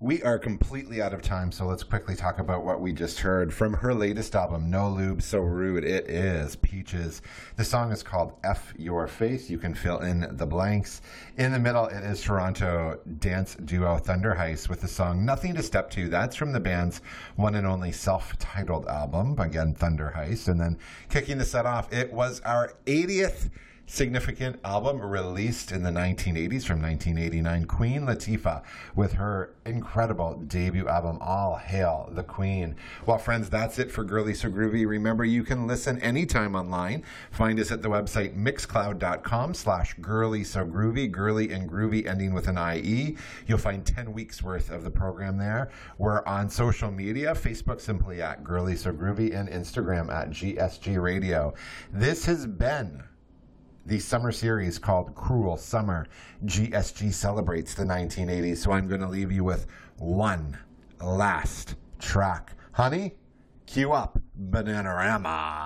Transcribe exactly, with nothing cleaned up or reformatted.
We are completely out of time, so let's quickly talk about what we just heard. From her latest album, No Lube, So Rude, it is Peaches. The song is called F Your Face. You can fill in the blanks. In the middle, it is Toronto dance duo Thunder Heist with the song Nothing to Step To. That's from the band's one and only self-titled album, again, Thunder Heist. And then kicking the set off, it was our eightieth significant album released in the nineteen eighties from nineteen eighty-nine, Queen Latifah with her incredible debut album, All Hail the Queen. Well, friends, that's it for Girly So Groovy. Remember, you can listen anytime online. Find us at the website mixcloud.com slash girly so groovy, girly and groovy ending with an I E. You'll find ten weeks worth of the program there. We're on social media, Facebook simply at Girly So Groovy and Instagram at G S G Radio. This has been the summer series called Cruel Summer. G S G celebrates the nineteen eighties, so I'm going to leave you with one last track. Honey, cue up Bananarama.